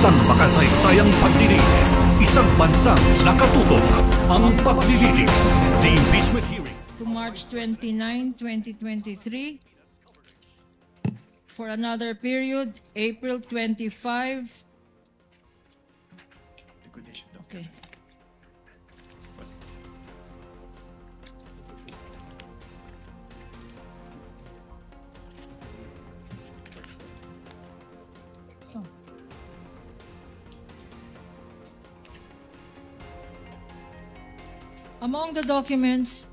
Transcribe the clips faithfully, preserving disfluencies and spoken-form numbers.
Isang makasaysayang pagdinig, isang bansang nakatutok, ang paglilitis. The impeachment hearing. To March twenty-ninth, twenty twenty-three. For another period, April twenty-fifth. Okay. Oh. Among the documents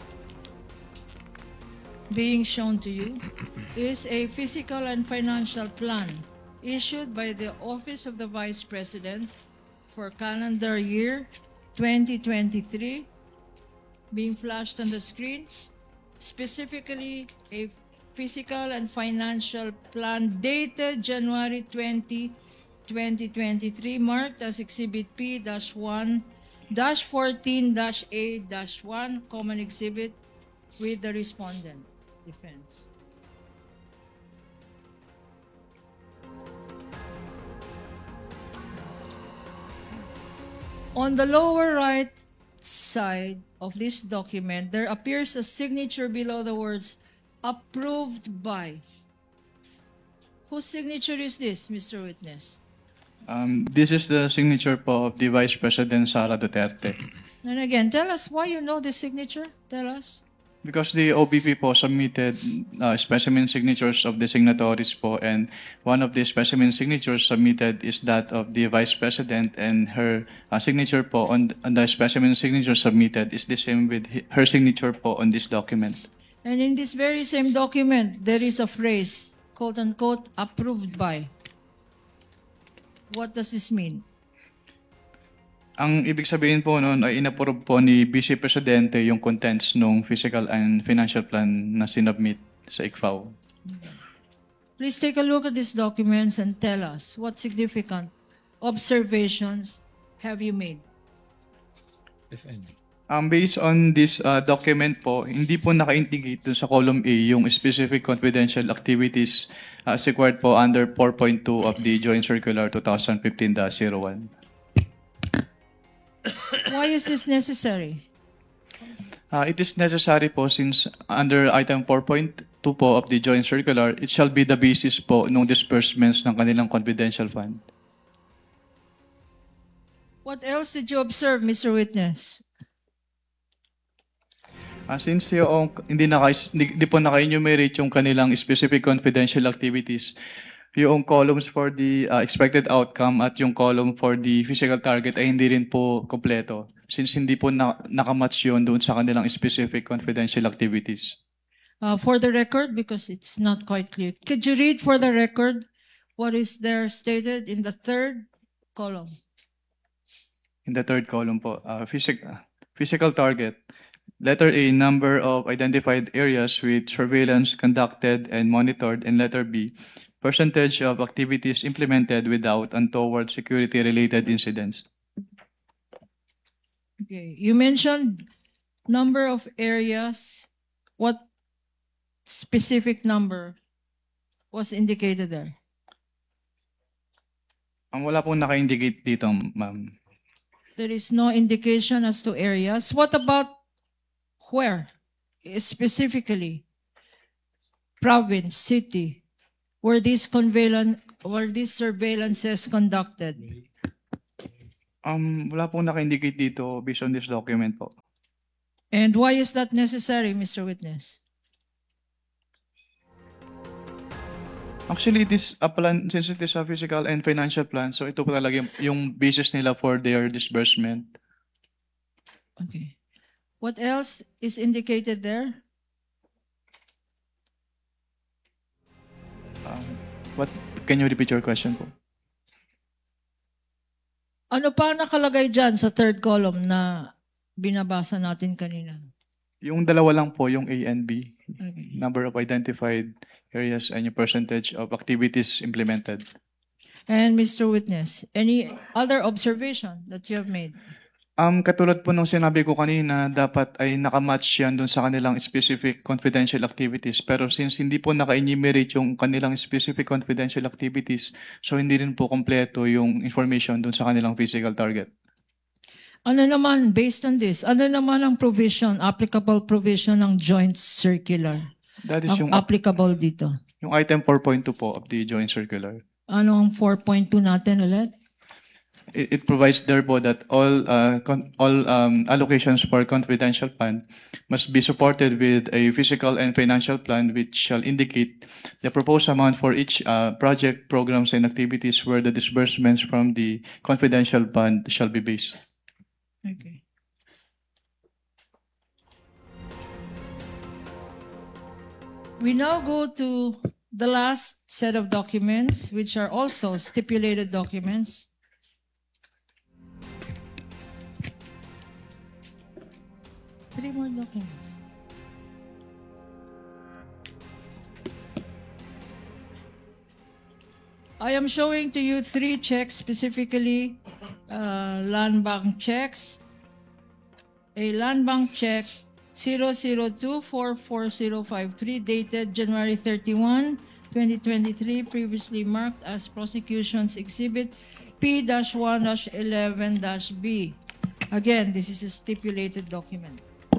being shown to you is a physical and financial plan issued by the Office of the Vice President for calendar year twenty twenty-three, being flashed on the screen, specifically a physical and financial plan dated January twentieth, twenty twenty-three, marked as Exhibit P one fourteen A one, Common Exhibit with the respondent, defense. On the lower right side of this document, there appears a signature below the words, approved by. Whose signature is this, Mister Witness? Um, this is the signature po of the Vice President Sara Duterte. And again, tell us why you know this signature. Tell us. Because the O B P po submitted uh, specimen signatures of the signatories po, and one of the specimen signatures submitted is that of the Vice President, and her uh, signature po on, on the specimen signature submitted is the same with hi- her signature po on this document. And in this very same document, there is a phrase, quote unquote, approved by. What does this mean? Ang ibig sabihin po noon ay inapprove po ni Vice Presidente yung contents ng physical and financial plan na sinubmit sa I C F A O. Please take a look at these documents and tell us what significant observations have you made. If any. Um, based on this uh, document po, hindi po naka-integrate dun sa column A yung specific confidential activities uh, as required po under four point two of the Joint Circular twenty fifteen dash zero one. Why is this necessary? Uh, it is necessary po since under item four point two po of the Joint Circular, it shall be the basis po ng disbursements ng kanilang confidential fund. What else did you observe, Mister Witness? Uh, since yung hindi, naka, hindi, hindi po naka-enumerate yung kanilang specific confidential activities, yung columns for the uh, expected outcome at yung column for the physical target ay hindi rin po kompleto since hindi po na, nakamatch yun doon sa kanilang specific confidential activities. Uh, for the record, because it's not quite clear, could you read for the record what is there stated in the third column? In the third column po, uh, physic, uh, physical target. Letter A, number of identified areas with surveillance conducted and monitored, and letter B, percentage of activities implemented without untoward security-related incidents. Okay. You mentioned number of areas. What specific number was indicated there? Ang wala pong naka-indicate dito, ma'am. There is no indication as to areas. What about where? Specifically, province, city, were these surveillance, were these surveillances conducted? Um, wala pong naka-indicate dito based on this document po. And why is that necessary, Mister Witness? Actually, it is a plan, since it is a physical and financial plan, so ito po talaga yung, yung basis nila for their disbursement. Okay. What else is indicated there? Um, what, can you repeat your question po? Ano pa nakalagay dyan sa third column na binabasa natin kanina? Yung dalawa lang po, yung A and B. Okay. Number of identified areas and yung percentage of activities implemented. And Mister Witness, any other observation that you have made? Um, katulad po nung sinabi ko kanina, dapat ay nakamatch yan dun sa kanilang specific confidential activities. Pero since hindi po naka-enumerate yung kanilang specific confidential activities, so hindi rin po kompleto yung information dun sa kanilang physical target. Ano naman, based on this, ano naman ang provision, applicable provision ng joint circular? That is Ang yung, applicable dito. yung item four point two po of the joint circular. Ano ang four point two natin ulit? It, it provides there po that all uh, con- all um, allocations for confidential fund must be supported with a physical and financial plan which shall indicate the proposed amount for each uh, project, programs, and activities where the disbursements from the confidential fund shall be based. Okay. We now go to the last set of documents, which are also stipulated documents. Three more documents. I am showing to you three checks, specifically uh, land bank checks. A land bank check zero zero two four four zero five three dated January thirty-first, twenty twenty-three, previously marked as Prosecution's Exhibit P one eleven B. Again, this is a stipulated document.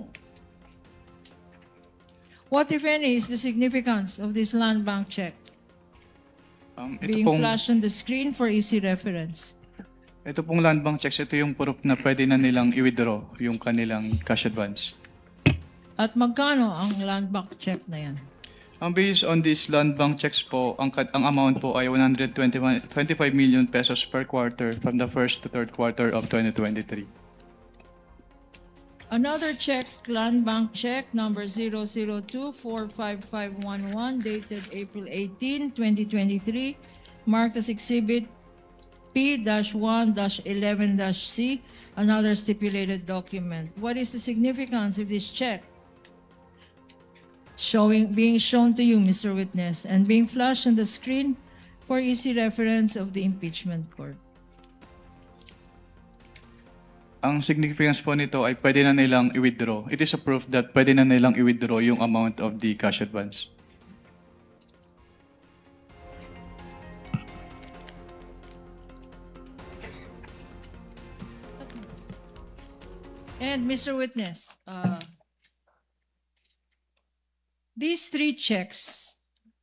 What, if any, is the significance of this land bank check Um, ito being pong, flashed on the screen for easy reference? ito pong land bank checks, ito yung proof na pwede na nilang i-withdraw yung kanilang cash advance. At magkano ang land bank check na yan? Ang based on these land bank checks po, ang, kad- ang amount po ay one hundred twenty-five million pesos per quarter from the first to third quarter of twenty twenty-three. Another check, land bank check number zero zero two four five five one one dated April eighteenth, twenty twenty-three, marked as Exhibit P one eleven C, another stipulated document. What is the significance of this check? Showing, being shown to you, Mister Witness, and being flashed on the screen for easy reference of the impeachment court. Ang significance po nito ay pwede na nilang i-withdraw. It is a proof that pwede na nilang i-withdraw yung amount of the cash advance. And Mister Witness, uh, these three checks,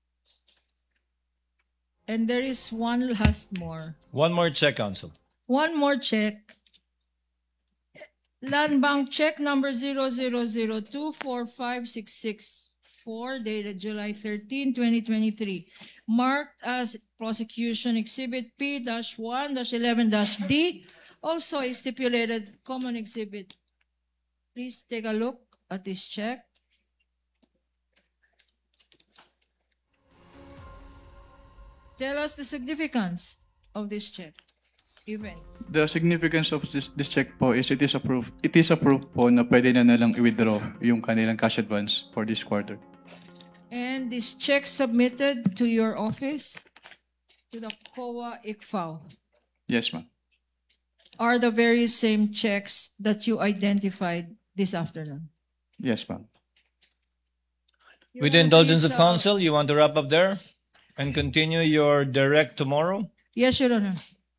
and there is one last more. One more check, Counsel. One more check. Land bank check number zero zero zero two four five six six four dated July thirteenth, twenty twenty-three, marked as Prosecution Exhibit P one eleven D, also a stipulated common exhibit. Please take a look at this check. Tell us the significance of this check, even. The significance of this, this check po is it is a proof. It is a proof po na pwede na nilang i-withdraw yung kanilang cash advance for this quarter. And this check submitted to your office, to the C O A I C F A O, Yes, ma'am. are the very same checks that you identified this afternoon. Yes, ma'am. Your With the indulgence of Honor, please, uh, counsel, you want to wrap up there and continue your direct tomorrow? Yes, Your Honor.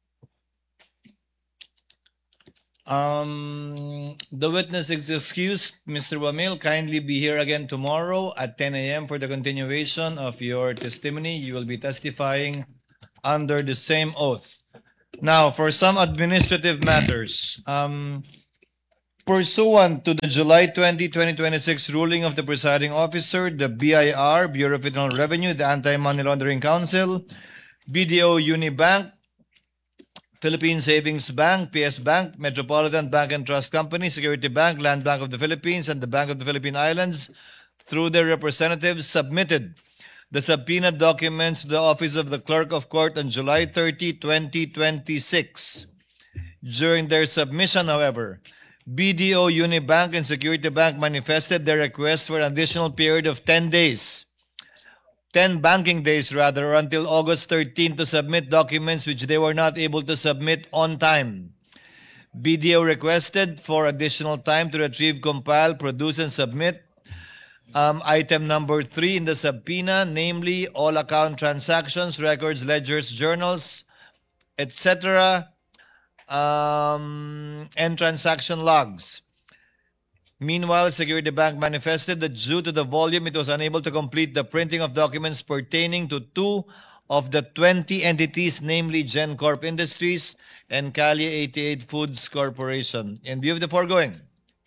Um, the witness is excused. Mister Wamil, kindly be here again tomorrow at ten a m for the continuation of your testimony. You will be testifying under the same oath. Now, for some administrative matters, um, pursuant to the July twentieth, twenty twenty-six ruling of the presiding officer, the B I R, Bureau of Internal Revenue, the Anti-Money Laundering Council, B D O Unibank, Philippine Savings Bank, P S Bank, Metropolitan Bank and Trust Company, Security Bank, Land Bank of the Philippines, and the Bank of the Philippine Islands, through their representatives, submitted the subpoena documents to the Office of the Clerk of Court on July thirtieth, twenty twenty-six. During their submission, however, B D O Unibank and Security Bank manifested their request for an additional period of ten days. ten banking days rather, or until August thirteenth to submit documents which they were not able to submit on time. B D O requested for additional time to retrieve, compile, produce, and submit um, item number three in the subpoena, namely all account transactions, records, ledgers, journals, et cetera, um, and transaction logs. Meanwhile, Security Bank manifested that due to the volume, it was unable to complete the printing of documents pertaining to two of the twenty entities, namely GenCorp Industries and Cali eighty-eight Foods Corporation. In view of the foregoing,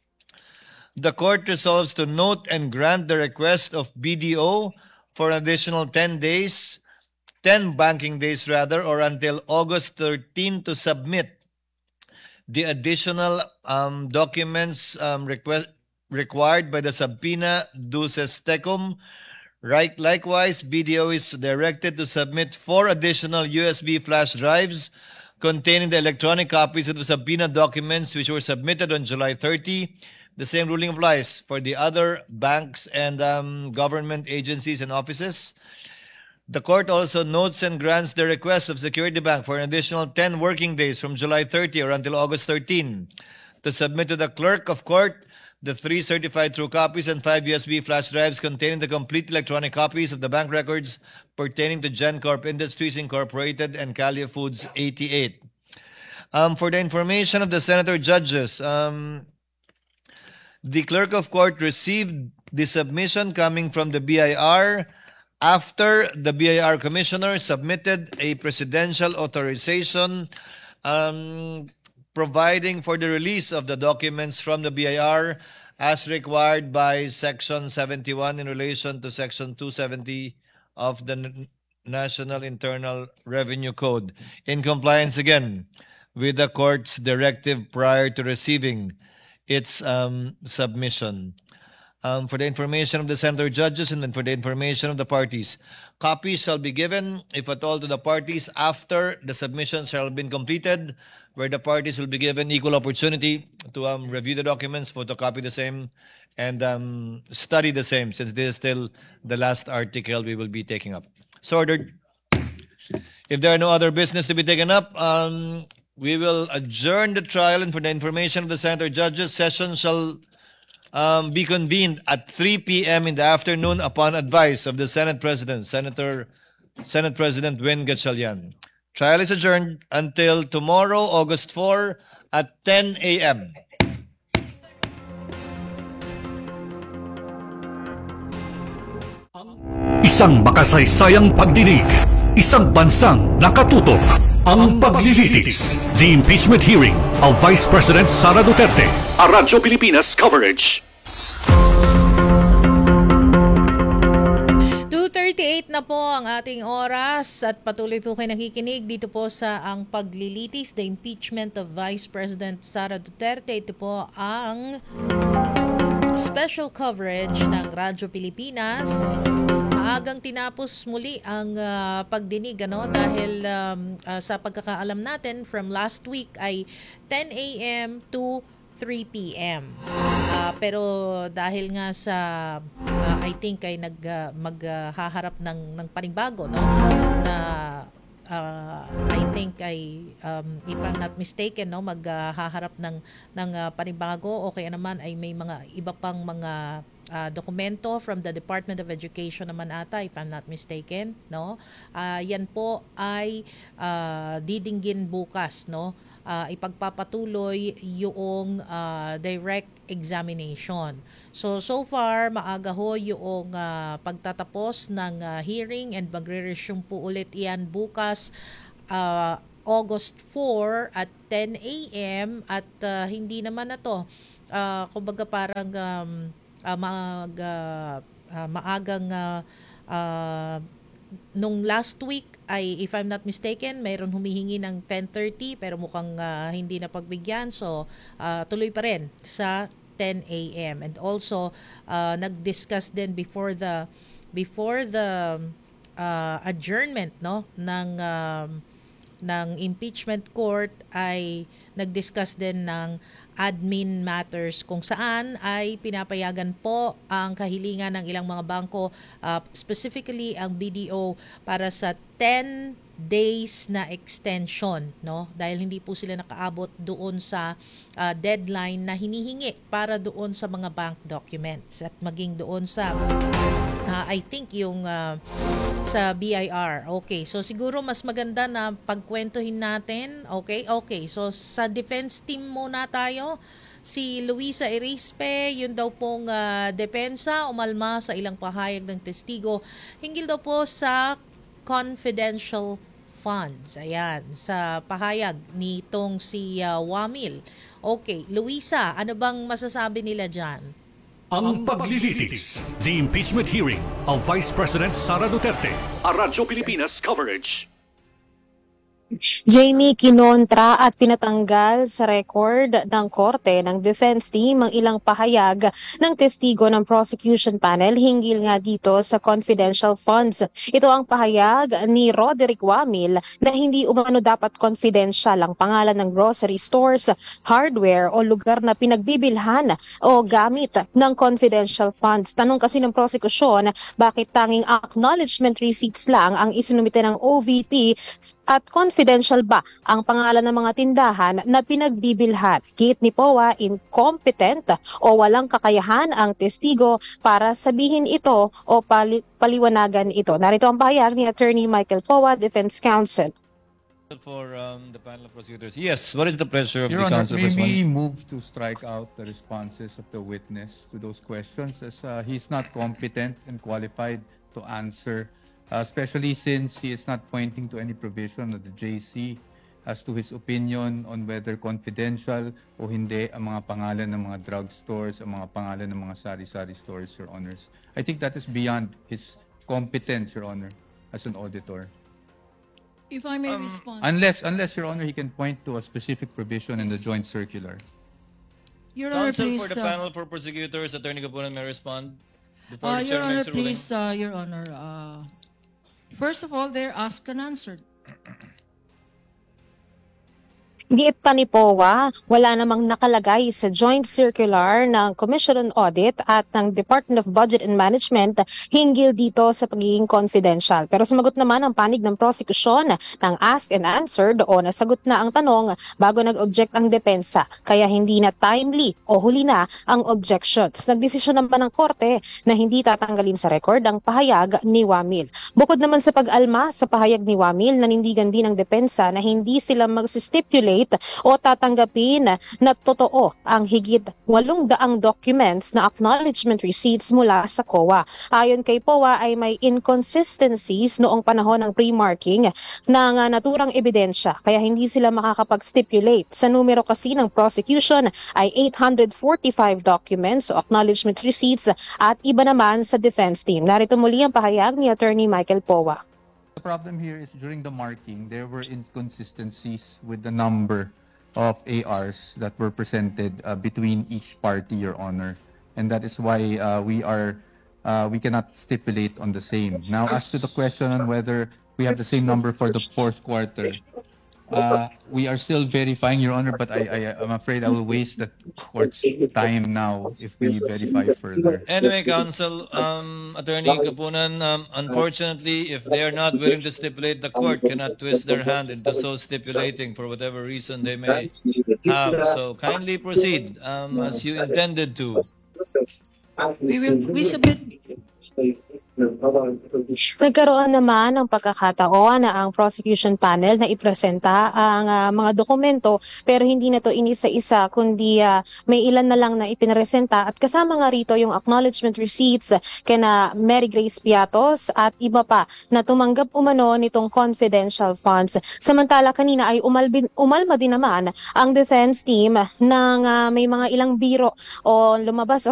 the court resolves to note and grant the request of B D O for an additional ten days, ten banking days rather, or until August thirteenth to submit the additional um, documents um, request, required by the subpoena duces tecum. Right, likewise, B D O is directed to submit four additional U S B flash drives containing the electronic copies of the subpoena documents which were submitted on July thirtieth. The same ruling applies for the other banks and um, government agencies and offices. The court also notes and grants the request of Security Bank for an additional ten working days from July thirtieth or until August thirteenth to submit to the clerk of court the three certified true copies and five U S B flash drives containing the complete electronic copies of the bank records pertaining to GenCorp Industries Incorporated and Cali Foods eighty-eight. Um, for the information of the senator judges, um, the clerk of court received the submission coming from the B I R after the B I R commissioner submitted a presidential authorization um, providing for the release of the documents from the B I R as required by Section seventy-one in relation to Section two seventy of the N- National Internal Revenue Code, in compliance again with the court's directive prior to receiving its um, submission. Um, for the information of the senator judges and then for the information of the parties, copies shall be given, if at all, to the parties after the submissions shall have been completed, where the parties will be given equal opportunity to um, review the documents, photocopy the same, and um, study the same, since this is still the last article we will be taking up. So ordered. If there are no other business to be taken up, um, we will adjourn the trial, and for the information of the senator judges, session shall um, be convened at three p.m. in the afternoon upon advice of the Senate President, Senator Senate President Win Gatchalian. Trial is adjourned until tomorrow, August fourth at ten a.m. Isang makasaysayang pagdinig, isang bansang nakatutok. Ang paglilitis, the impeachment hearing of Vice President Sara Duterte. A Radyo Pilipinas coverage. two thirty-eight na po ang ating oras at patuloy po kayo nakikinig dito po sa ang paglilitis, the impeachment of Vice President Sara Duterte. Ito po ang special coverage ng Radyo Pilipinas. Maagang tinapos muli ang uh, pagdinig ano dahil um, uh, sa pagkakaalam natin from last week ay ten a.m. to three p.m. Uh, pero dahil nga sa uh, I think ay nag uh, maghaharap uh, ng ng panibago no na uh, I think ay um, if I'm not mistaken no maghaharap uh, ng ng uh, panibago o kaya naman ay may mga iba pang mga Uh, dokumento from the Department of Education naman ata, if I'm not mistaken, no? Uh, yan po ay uh, didinggin bukas, no? Uh, ipagpapatuloy yung uh, direct examination. So, so far, maaga ho yung uh, pagtatapos ng uh, hearing and magre-resume po ulit yan bukas, uh, August fourth at ten a.m. at uh, hindi naman na to, uh, kumbaga parang um, Uh, mag, uh, uh, maagang uh, uh, nung last week ay if I'm not mistaken mayroon humihingi ng ten thirty pero mukhang uh, hindi na pagbigyan so uh, tuloy pa rin sa ten a.m. and also uh, nag-discuss din before the before the uh, adjournment no ng um, ng impeachment court ay nag-discuss din ng admin matters kung saan ay pinapayagan po ang kahilingan ng ilang mga bangko, uh, specifically ang B D O para sa ten days na extension, no? Dahil hindi po sila nakaabot doon sa uh, deadline na hinihingi para doon sa mga bank documents at maging doon sa uh, I think yung uh, sa B I R. Okay, so siguro mas maganda na pagkwentuhin natin. Okay, okay. So sa defense team muna tayo. Si Luisa Erispe, yun daw pong uh, depensa, umalma sa ilang pahayag ng testigo. Hinggil daw po sa confidential funds. Ayan, sa pahayag nitong si uh, Wamil. Okay, Luisa, ano bang masasabi nila dyan? Ang paglilitis. The impeachment hearing of Vice President Sara Duterte. A Radyo Pilipinas coverage. Jamie, kinontra at pinatanggal sa record ng korte ng defense team ang ilang pahayag ng testigo ng prosecution panel hinggil nga dito sa confidential funds. Ito ang pahayag ni Roderick Wamil na hindi umano dapat confidential ang pangalan ng grocery stores, hardware o lugar na pinagbibilhan o gamit ng confidential funds. Tanong kasi ng prosekusyon, bakit tanging acknowledgement receipts lang ang isinumite ng O V P at confidential Confidential ba ang pangalan ng mga tindahan na pinagbibilhan? Git ni P O A, incompetent o walang kakayahan ang testigo para sabihin ito o pali- paliwanagan ito. Narito ang pahayag ni Attorney Michael P O A, Defense Counsel. For um, the panel of prosecutors. Yes, what is the pleasure of Your the Honor, counsel may for this we one? move to strike out the responses of the witness to those questions as uh, he's not competent and qualified to answer, uh, especially since he is not pointing to any provision of the J C as to his opinion on whether confidential o hindi ang mga pangalan ng mga drug stores, ang mga pangalan ng mga sari-sari stores, Your Honors. I think that is beyond his competence, Your Honor, as an auditor. If I may respond. Unless, unless, Your Honor, he can point to a specific provision in the joint circular. Your Honor, Counsel please. for the uh, panel for prosecutors, Attorney Kapunan may respond before uh, the Your chair Honor, makes a ruling. please, uh, Your Honor. Uh, first of all, they're asked and answered. Giit pa ni P O A, wala namang nakalagay sa joint circular ng Commission on Audit at ng Department of Budget and Management hinggil dito sa pagiging confidential. Pero sumagot naman ang panig ng prosecution ng asked and answered o nasagot na ang tanong bago nag-object ang depensa. Kaya hindi na timely o huli na ang objections. Nagdesisyon naman ng korte na hindi tatanggalin sa record ang pahayag ni Wamil. Bukod naman sa pag-alma sa pahayag ni Wamil, nanindigan din ng depensa na hindi sila mag-stipulate o tatanggapin na totoo ang higit walong daang documents na acknowledgement receipts mula sa C O A. Ayon kay P O A ay may inconsistencies noong panahon ng pre-marking ng uh, naturang ebidensya kaya hindi sila makakapag-stipulate. Sa numero kasi ng prosecution ay eight hundred forty-five documents o acknowledgement receipts at iba naman sa defense team. Narito muli ang pahayag ni Attorney Michael P O A. The problem here is during the marking, there were inconsistencies with the number of A Rs that were presented uh, between each party, Your Honor. And that is why uh, we are, uh, we cannot stipulate on the same. Now, as to the question on whether we have the same number for the fourth quarter, uh, we are still verifying, Your Honor, but I, I, I'm afraid I will waste the court's time now if we verify further. Anyway, counsel, um, Attorney Kapunan, um, unfortunately, if they are not willing to stipulate, the court cannot twist their hand into so stipulating for whatever reason they may have. So kindly proceed um, as you intended to. We will we submit. Nagkaroon naman ng pagkakataon na ang prosecution panel na ipresenta ang uh, mga dokumento pero hindi na to inisa-isa kundi uh, may ilan na lang na ipinresenta at kasama nga rito yung acknowledgement receipts kina Mary Grace Piatos at iba pa na tumanggap umano nitong confidential funds. Samantala kanina ay umalbin, umalma din naman ang defense team ng uh, may mga ilang biro o lumabas